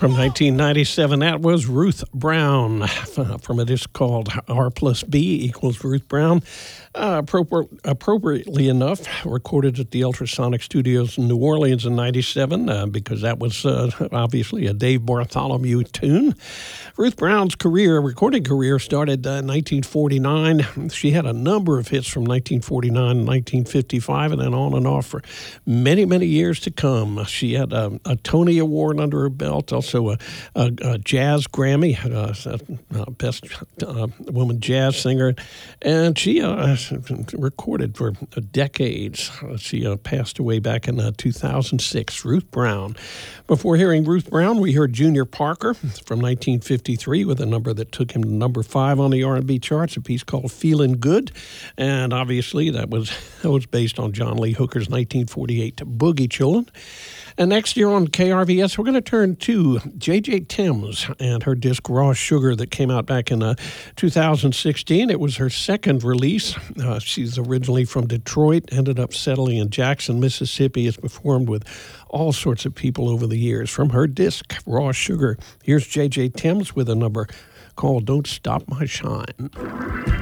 From 1997, that was Ruth Brown from a disc called R plus B equals Ruth Brown. Appropriately enough, recorded at the Ultrasonic Studios in New Orleans in 97 because that was obviously a Dave Bartholomew tune. Ruth Brown's recording career started in 1949. She had a number of hits from 1949 and 1955 and then on and off for many, many years to come. She had a Tony Award under her belt, also a Jazz Grammy, Best Woman Jazz Singer, and she recorded for decades. She passed away back in 2006, Ruth Brown. Before hearing Ruth Brown, we heard Junior Parker from 1953 with a number that took him to number 5 on the R&B charts, a piece called Feelin' Good. And obviously that was based on John Lee Hooker's 1948 Boogie Chillin'. And next year on KRVS, we're going to turn to J.J. Timms and her disc Raw Sugar that came out back in 2016. It was her second release. She's originally from Detroit, ended up settling in Jackson, Mississippi. Has performed with all sorts of people over the years. From her disc Raw Sugar, here's J.J. Timms with a number called Don't Stop My Shine.